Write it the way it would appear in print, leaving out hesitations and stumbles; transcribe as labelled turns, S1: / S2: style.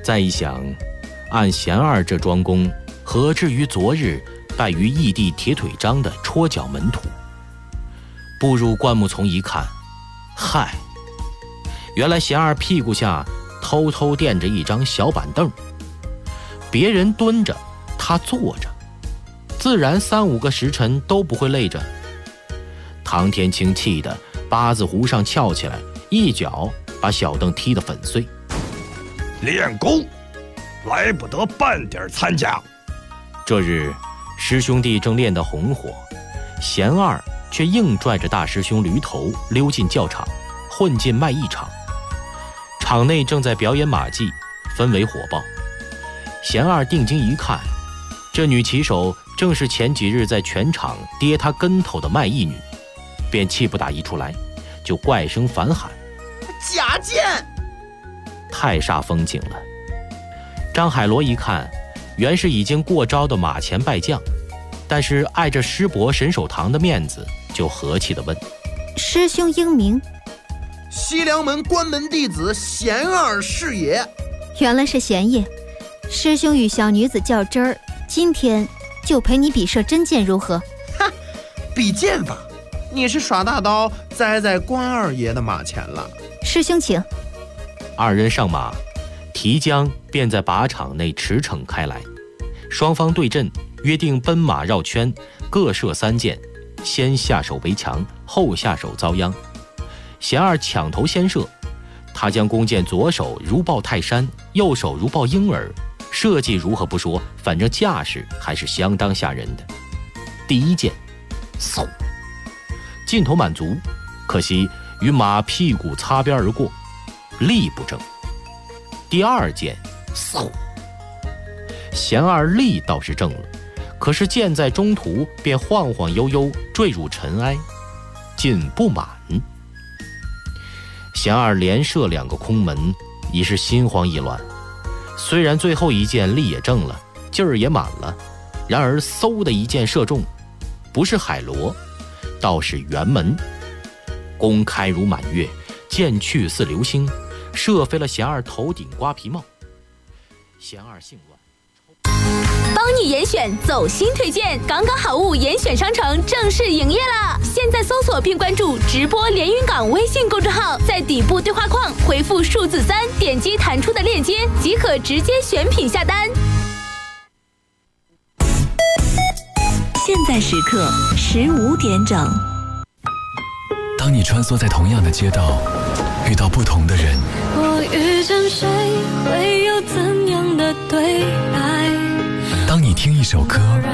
S1: 再一想，按贤二这庄公，何至于昨日败于义帝铁腿章的戳脚门徒？步入灌木丛一看，嗨，原来贤二屁股下偷偷垫着一张小板凳，别人蹲着，他坐着，自然3、5个时辰都不会累着。唐天清气得八字胡上翘起来，一脚把小凳踢得粉碎。
S2: 练功，来不得半点参加。
S1: 这日，师兄弟正练得红火，贤二却硬拽着大师兄驴头溜进教场，混进卖艺场。场内正在表演马技，氛围火爆。贤二定睛一看，这女骑手正是前几日在全场跌他跟头的卖艺女，便气不打一处来，就怪声反喊：
S3: 假贱！
S1: 太煞风景了。张海螺一看，原是已经过招的马前败将，但是碍着师伯沈守堂的面子，就和气地问：
S4: 师兄英名？
S3: 西凉门关门弟子贤二是也。
S4: 原来是贤爷，师兄与小女子较真儿，今天就陪你比射真剑如何？
S3: 哈，比剑法，你是耍大刀栽在关二爷的马前了。
S4: 师兄请。
S1: 二人上马，提将便在靶场内驰骋开来。双方对阵，约定奔马绕圈，各射3箭，先下手为强，后下手遭殃。贤二抢头先射，他将弓箭左手如抱泰山，右手如抱婴儿，设计如何不说，反正架势还是相当吓人的。第一箭，嗖，劲头满足，可惜与马屁股擦边而过，力不正。第二箭，嗖，贤二力倒是正了，可是箭在中途便晃晃悠悠坠入尘埃，劲不满。贤二连射2个空门，已是心慌意乱。虽然最后一箭力也正了，劲儿也满了，然而嗖的一箭射中，不是海螺，倒是辕门。弓开如满月，箭去似流星，射飞了贤二头顶瓜皮帽。贤二性乱，
S5: 帮你严选走心推荐，港港好物严选商城正式营业啦！现在搜索并关注直播连云港微信公众号，在底部对话框回复数字3，点击弹出的链接即可直接选品下单。
S6: 现在时刻15点整。
S7: 当你穿梭在同样的街道，遇到不同的人，
S8: 我遇见谁会有怎样的对白？
S7: 当你听一首歌